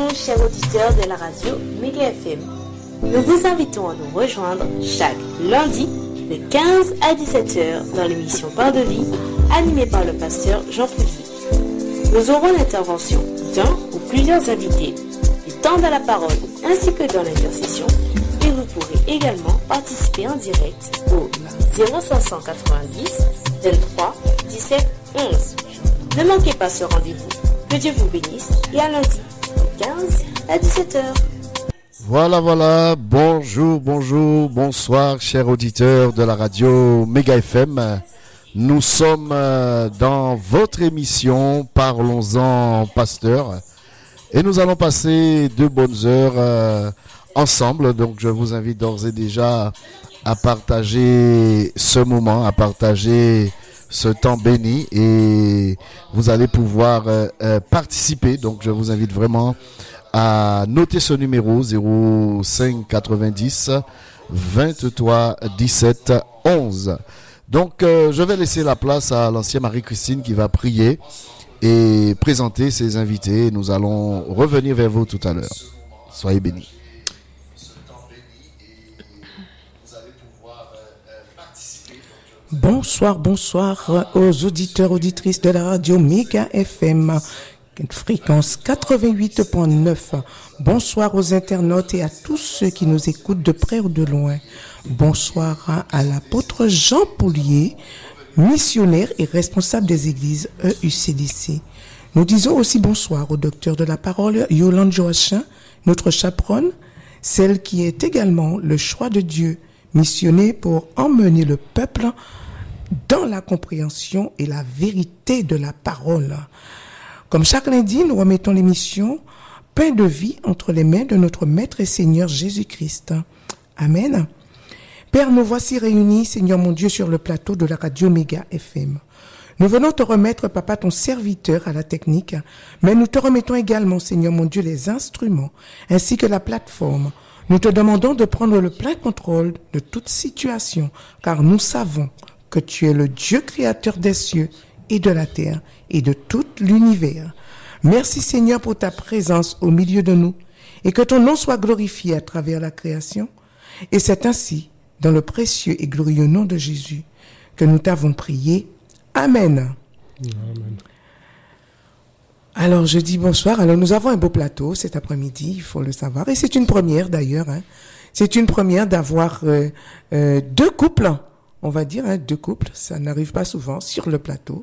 chers auditeurs de la radio Méga FM. Nous vous invitons à nous rejoindre chaque lundi de 15 à 17h dans l'émission Pain de vie, animée par le pasteur Jean Poulier. Nous aurons l'intervention d'un ou plusieurs invités, du temps de la parole ainsi que dans l'intercession, et vous pourrez également participer en direct au 0590 23 17 11. Ne manquez pas ce rendez-vous. Que Dieu vous bénisse et à lundi de 15 à 17h. Voilà, bonjour, bonsoir, chers auditeurs de la radio Méga FM. Nous sommes dans votre émission Parlons-en Pasteur et nous allons passer 2 bonnes heures ensemble. Donc je vous invite d'ores et déjà à partager ce moment, à partager ce temps béni et vous allez pouvoir participer. Donc je vous invite vraiment à noter ce numéro 05 90 23 17 11. Donc je vais laisser la place à l'ancienne Marie-Christine qui va prier et présenter ses invités. Nous allons revenir vers vous tout à l'heure. Soyez bénis. Bonsoir aux auditeurs, auditrices de la radio Méga FM, fréquence 88.9. Bonsoir aux internautes et à tous ceux qui nous écoutent de près ou de loin. Bonsoir à l'apôtre Jean Poulier, missionnaire et responsable des églises EUCDC. Nous disons aussi bonsoir au docteur de la parole Yolande Joachim, notre chaperonne, celle qui est également le choix de Dieu, missionné pour emmener le peuple dans la compréhension et la vérité de la parole. Comme chaque lundi, nous remettons l'émission Pain de vie entre les mains de notre Maître et Seigneur Jésus-Christ. Amen. Père, nous voici réunis, Seigneur mon Dieu, sur le plateau de la radio Méga FM. Nous venons te remettre, Papa, ton serviteur à la technique, mais nous te remettons également, Seigneur mon Dieu, les instruments, ainsi que la plateforme. Nous te demandons de prendre le plein contrôle de toute situation, car nous savons que tu es le Dieu créateur des cieux et de la terre et de tout l'univers. Merci Seigneur pour ta présence au milieu de nous et que ton nom soit glorifié à travers la création. Et c'est ainsi, dans le précieux et glorieux nom de Jésus, que nous t'avons prié. Amen. Amen. Alors je dis bonsoir. Alors nous avons un beau plateau cet après-midi, il faut le savoir. Et c'est une première d'ailleurs. C'est une première d'avoir 2 couples. On va dire 2 couples, ça n'arrive pas souvent sur le plateau.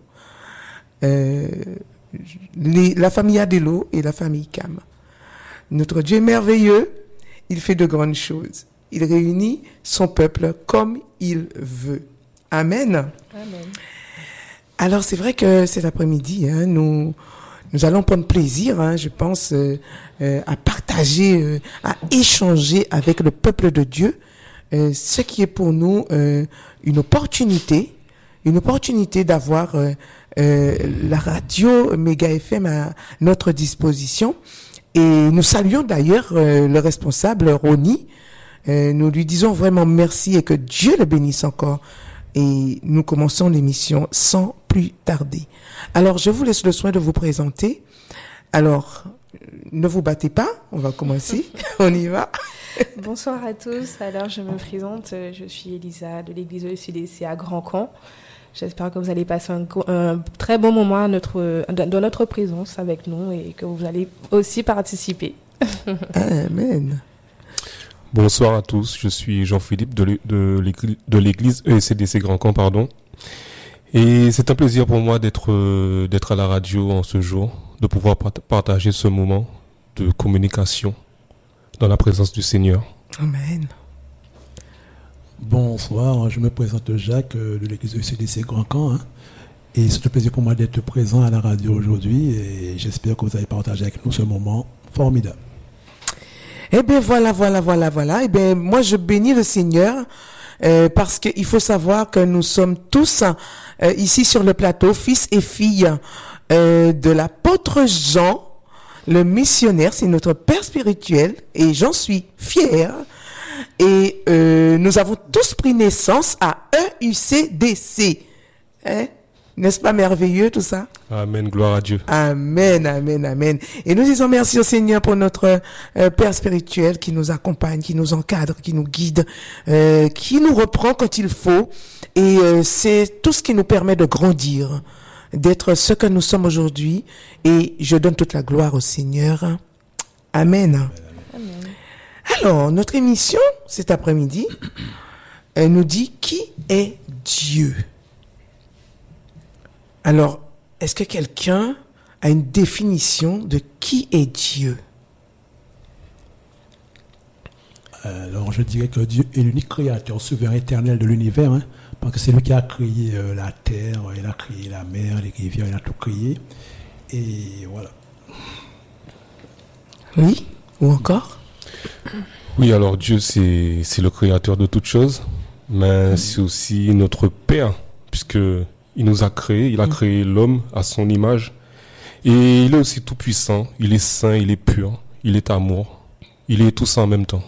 La famille Adelo et la famille Cam. Notre Dieu est merveilleux, il fait de grandes choses. Il réunit son peuple comme il veut. Amen. Amen. Alors c'est vrai que cet après-midi, nous allons prendre plaisir, je pense, à partager, à échanger avec le peuple de Dieu, ce qui est pour nous une opportunité d'avoir la radio Méga FM à notre disposition. Et nous saluons d'ailleurs le responsable Ronnie. Nous lui disons vraiment merci et que Dieu le bénisse encore. Et nous commençons l'émission sans plus tarder. Alors, je vous laisse le soin de vous présenter. Alors, ne vous battez pas, on va commencer. On y va. Bonsoir à tous. Alors, je me présente. Je suis Elisa de l'église EUCDC à Grand-Camp. J'espère que vous allez passer un très bon moment dans notre présence avec nous et que vous allez aussi participer. Amen. Bonsoir à tous. Je suis Jean-Philippe de l'église EUCDC Grand-Camp, Et c'est un plaisir pour moi d'être à la radio en ce jour, de pouvoir partager ce moment de communication dans la présence du Seigneur. Amen. Bonsoir, je me présente Jacques de l'église EUCDC Grand-Camp. Et c'est un plaisir pour moi d'être présent à la radio aujourd'hui et j'espère que vous allez partager avec nous ce moment formidable. Eh bien voilà. Eh bien moi je bénis le Seigneur parce qu'il faut savoir que nous sommes tous ici sur le plateau, fils et filles de l'apôtre Jean, le missionnaire, c'est notre père spirituel et j'en suis fier. Et nous avons tous pris naissance à EUCDC. N'est-ce pas merveilleux tout ça? Amen, gloire à Dieu. Amen, amen, amen. Et nous disons merci au Seigneur pour notre Père spirituel qui nous accompagne, qui nous encadre, qui nous guide, qui nous reprend quand il faut. Et c'est tout ce qui nous permet de grandir, d'être ce que nous sommes aujourd'hui. Et je donne toute la gloire au Seigneur. Amen. Amen. Alors, notre émission, cet après-midi, elle nous dit qui est Dieu. Alors, est-ce que quelqu'un a une définition de qui est Dieu? Alors, je dirais que Dieu est l'unique créateur souverain éternel de l'univers, hein, parce que c'est lui qui a créé la terre, il a créé la mer, les rivières, il a tout créé. Et voilà. Oui? Ou encore? Oui, alors Dieu, c'est le créateur de toutes choses, mais c'est aussi notre Père, puisque il nous a créés, il a créé l'homme à son image, et il est aussi tout puissant, il est saint, il est pur, il est amour, il est tout ça en même temps.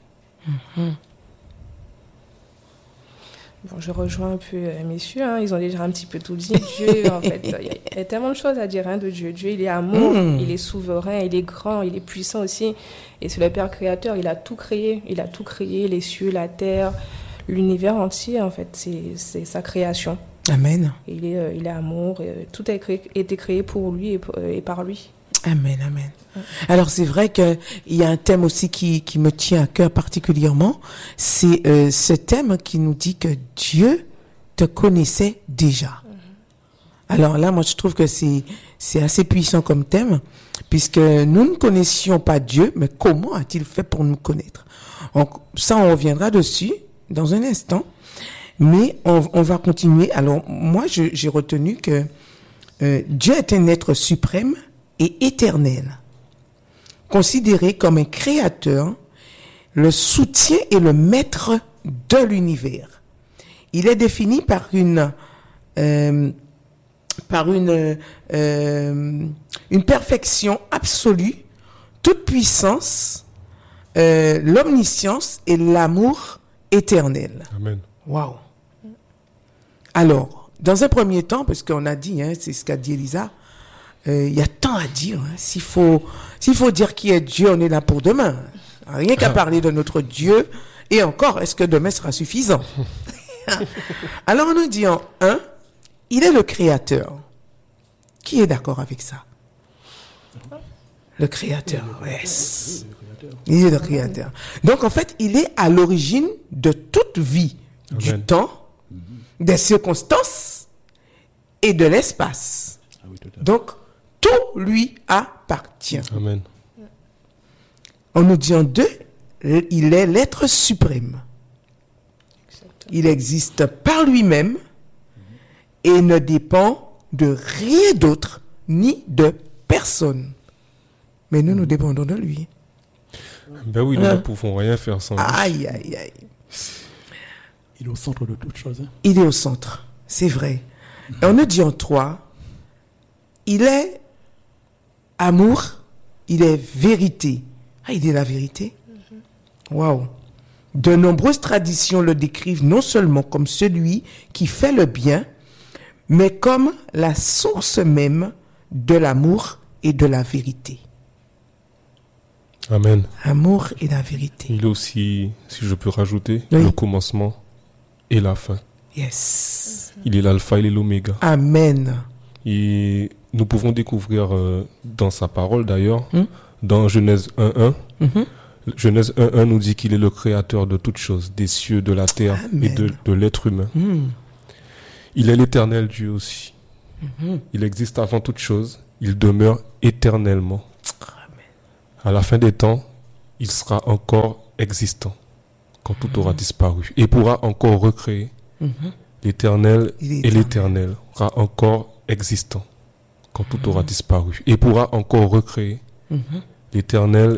Bon, je rejoins un peu messieurs, hein, ils ont déjà un petit peu tout dit. Dieu, en fait, il y a tellement de choses à dire hein, de Dieu. Dieu, il est amour, il est souverain, il est grand, il est puissant aussi. Et c'est le Père créateur, il a tout créé. Il a tout créé, les cieux, la terre, l'univers entier, en fait. C'est sa création. Amen. Il est amour, tout a été créé pour lui et par lui. Amen, amen. Alors c'est vrai qu'il y a un thème aussi qui me tient à cœur particulièrement, c'est ce thème qui nous dit que Dieu te connaissait déjà. Alors là, moi je trouve que c'est assez puissant comme thème, puisque nous ne connaissions pas Dieu, mais comment a-t-il fait pour nous connaître? Ça, on reviendra dessus dans un instant, mais on va continuer. Alors moi, j'ai retenu que Dieu est un être suprême et éternel, considéré comme un créateur, le soutien et le maître de l'univers. Il est défini par une perfection absolue, toute puissance, l'omniscience et l'amour éternel. Amen. Waouh. Alors, dans un premier temps, parce qu'on a dit, hein, c'est ce qu'a dit Elisa, il y a tant à dire. Hein. S'il faut dire qui est Dieu, on est là pour demain. Rien qu'à parler de notre Dieu. Et encore, est-ce que demain sera suffisant? Alors on nous dit en 1, il est le créateur. Qui est d'accord avec ça? Le créateur, yes. Il est le créateur. Donc en fait, il est à l'origine de toute vie, Amen. Du temps, des circonstances et de l'espace. Ah oui, tout à fait. Donc, tout lui appartient. Amen. On nous dit en 2, il est l'être suprême. Il existe par lui-même et ne dépend de rien d'autre ni de personne. Mais nous dépendons de lui. Ben oui, nous ne pouvons rien faire sans lui. Aïe, aïe, aïe. Il est au centre de toutes choses. Hein. Il est au centre, c'est vrai. Et on nous dit en 3, il est amour, il est vérité. Ah, il est la vérité. Waouh. De nombreuses traditions le décrivent non seulement comme celui qui fait le bien, mais comme la source même de l'amour et de la vérité. Amen. Amour et la vérité. Il est aussi, si je peux rajouter, Oui. le commencement et la fin. Yes. Il est l'alpha, il est l'oméga. Amen. Et nous pouvons découvrir dans sa parole d'ailleurs, dans Genèse 1.1, Genèse 1.1 nous dit qu'il est le créateur de toutes choses, des cieux, de la terre Amen. et de l'être humain. Il est l'éternel Dieu aussi. Il existe avant toute chose, il demeure éternellement. À la fin des temps, il sera encore existant quand tout aura disparu et pourra encore recréer. L'éternel Il est et l'éternel sera encore existant quand tout aura disparu et pourra encore recréer. L'éternel